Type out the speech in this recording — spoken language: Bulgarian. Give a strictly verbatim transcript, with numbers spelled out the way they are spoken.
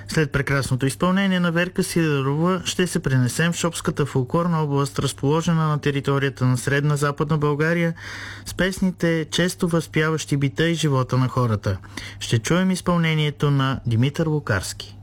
След прекрасното изпълнение на Верка Сидерова ще се пренесем в Шопската фолклорна област, разположена на територията на Средна Западна България, с песните, често възпяващи бита и живота на хората. Ще чуем изпълнението на Димитър Лукарски.